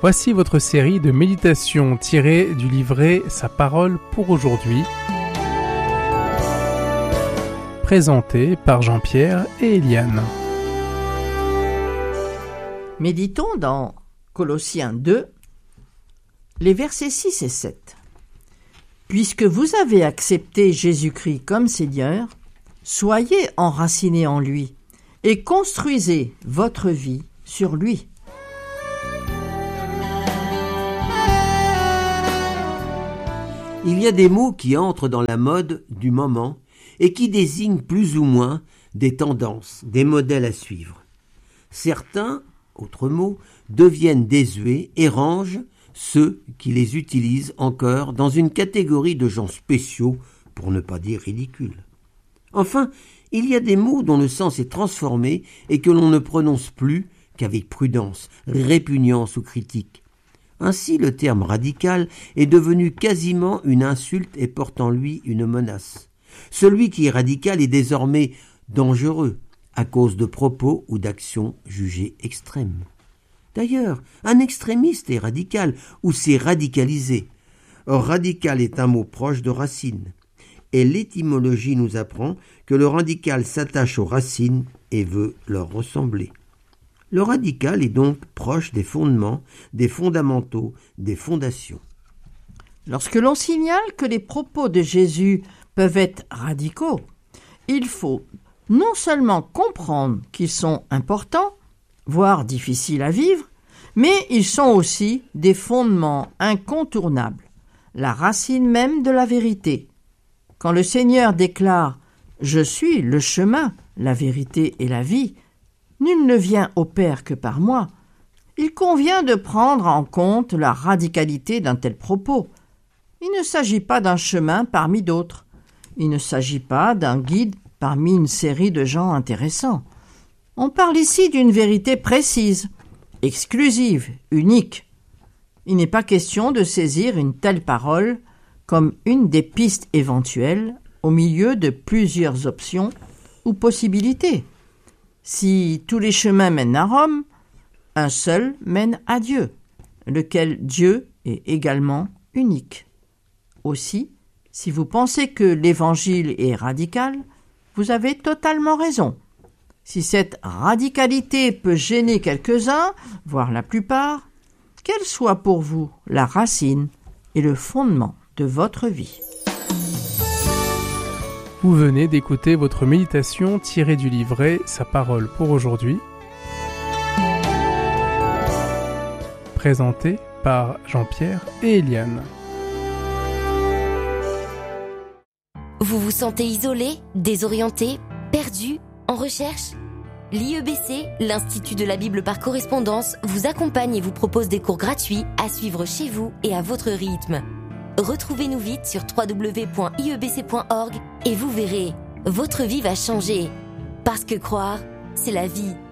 Voici votre série de méditations tirées du livret Sa parole pour aujourd'hui, présentée par Jean-Pierre et Eliane. Méditons dans Colossiens 2, les versets 6 et 7. Puisque vous avez accepté Jésus-Christ comme Seigneur, soyez enracinés en lui et construisez votre vie sur lui. Il y a des mots qui entrent dans la mode du moment et qui désignent plus ou moins des tendances, des modèles à suivre. Certains, autres mots, deviennent désuets et rangent ceux qui les utilisent encore dans une catégorie de gens spéciaux, pour ne pas dire ridicules. Enfin, il y a des mots dont le sens est transformé et que l'on ne prononce plus qu'avec prudence, répugnance ou critique. Ainsi, le terme radical est devenu quasiment une insulte et porte en lui une menace. Celui qui est radical est désormais dangereux à cause de propos ou d'actions jugées extrêmes. D'ailleurs, un extrémiste est radical ou s'est radicalisé. Or, radical est un mot proche de racine. Et l'étymologie nous apprend que le radical s'attache aux racines et veut leur ressembler. Le radical est donc proche des fondements, des fondamentaux, des fondations. Lorsque l'on signale que les propos de Jésus peuvent être radicaux, il faut non seulement comprendre qu'ils sont importants, voire difficiles à vivre, mais ils sont aussi des fondements incontournables, la racine même de la vérité. Quand le Seigneur déclare « Je suis le chemin, la vérité et la vie », nul ne vient au Père que par moi. Il convient de prendre en compte la radicalité d'un tel propos. Il ne s'agit pas d'un chemin parmi d'autres. Il ne s'agit pas d'un guide parmi une série de gens intéressants. On parle ici d'une vérité précise, exclusive, unique. Il n'est pas question de saisir une telle parole comme une des pistes éventuelles au milieu de plusieurs options ou possibilités. Si tous les chemins mènent à Rome, un seul mène à Dieu, lequel Dieu est également unique. Aussi, si vous pensez que l'Évangile est radical, vous avez totalement raison. Si cette radicalité peut gêner quelques-uns, voire la plupart, qu'elle soit pour vous la racine et le fondement de votre vie. Vous venez d'écouter votre méditation tirée du livret Sa parole pour aujourd'hui, présentée par Jean-Pierre et Eliane. Vous vous sentez isolé, désorienté, perdu, en recherche ? L'IEBC, l'Institut de la Bible par correspondance, vous accompagne et vous propose des cours gratuits à suivre chez vous et à votre rythme. Retrouvez-nous vite sur www.iebc.org et vous verrez, votre vie va changer. Parce que croire, c'est la vie.